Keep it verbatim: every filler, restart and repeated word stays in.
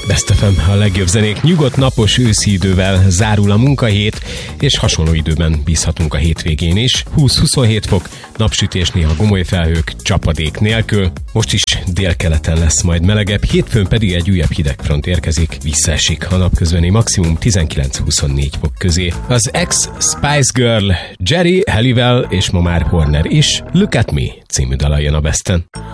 Best ef em, a legjobb zenék. Nyugodt, napos őszi idővel zárul a munkahét, és hasonló időben bízhatunk a hétvégén is. húsz-huszonhét fok, napsütés, néha gomoly felhők, csapadék nélkül. Most is délkeleten lesz majd melegebb, hétfőn pedig egy újabb hidegfront érkezik, visszaesik a napközbeni maximum tizenkilenc-huszonnégy fok közé. Az ex-Spice Girl Jerry Halliwell és ma már Horner is Look at Me című dala jön a Besten.